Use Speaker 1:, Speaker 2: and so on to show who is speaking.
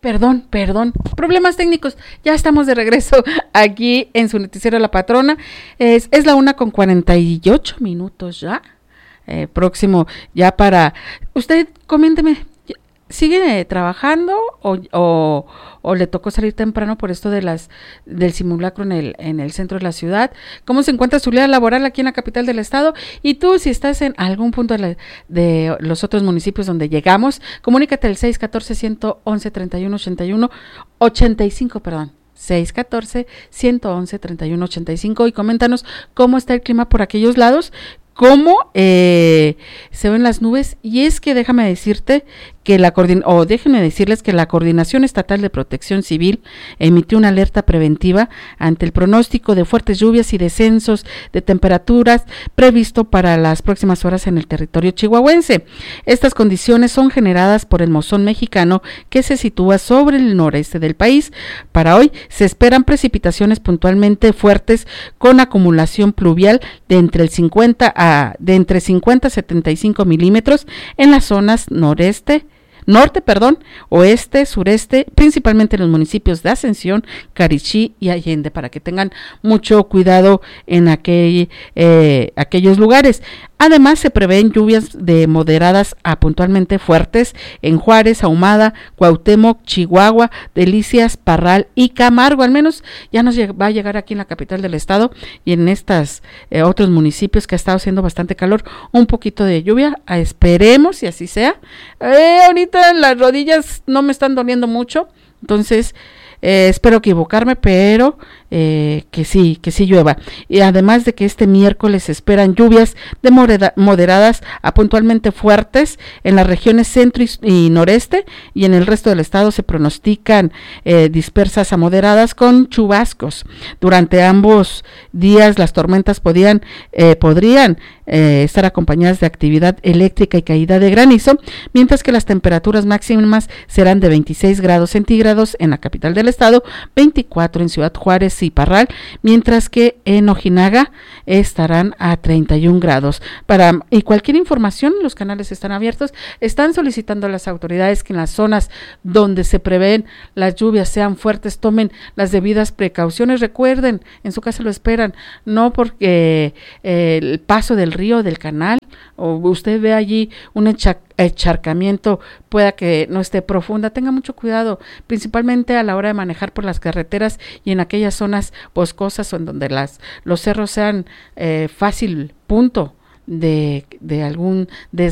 Speaker 1: Perdón, problemas técnicos, ya estamos de regreso aquí en su noticiero La Patrona, es la 1:48 ya, próximo ya para, usted coménteme, ¿sigue trabajando o le tocó salir temprano por esto del simulacro en el centro de la ciudad? ¿Cómo se encuentra su vida laboral aquí en la capital del estado? Y tú, si estás en algún punto de los otros municipios donde llegamos, comunícate al 614-111-3185, perdón. 614-111-3185 y coméntanos cómo está el clima por aquellos lados, cómo se ven las nubes. Y es que déjenme decirles que la Coordinación Estatal de Protección Civil emitió una alerta preventiva ante el pronóstico de fuertes lluvias y descensos de temperaturas previsto para las próximas horas en el territorio chihuahuense. Estas condiciones son generadas por el monzón mexicano que se sitúa sobre el noreste del país. Para hoy se esperan precipitaciones puntualmente fuertes con acumulación pluvial de entre 50 a 75 milímetros en las zonas norte, oeste, sureste, principalmente en los municipios de Ascensión, Carichí y Allende, para que tengan mucho cuidado en aquellos lugares. Además, se prevén lluvias de moderadas a puntualmente fuertes en Juárez, Ahumada, Cuauhtémoc, Chihuahua, Delicias, Parral y Camargo. Al menos ya nos va a llegar aquí en la capital del estado y en estos otros municipios que ha estado haciendo bastante calor, un poquito de lluvia. Esperemos y así sea. Ahorita las rodillas no me están doliendo mucho, entonces espero equivocarme, pero que sí llueva. Y además de que este miércoles se esperan lluvias de moderadas a puntualmente fuertes en las regiones centro y noreste, y en el resto del estado se pronostican dispersas a moderadas con chubascos. Durante ambos días las tormentas podrían estar acompañadas de actividad eléctrica y caída de granizo, mientras que las temperaturas máximas serán de 26 grados centígrados en la capital del estado, 24 en Ciudad Juárez y Parral, mientras que en Ojinaga estarán a 31 grados. Y cualquier información, los canales están abiertos. Están solicitando a las autoridades que en las zonas donde se prevén las lluvias sean fuertes, tomen las debidas precauciones. Recuerden, en su casa lo esperan, no porque el paso del río, del canal, o usted ve allí un encharcamiento, pueda que no esté profunda. Tenga mucho cuidado, principalmente a la hora de manejar por las carreteras y en aquellas zonas boscosas o en donde los cerros sean fácil punto de algún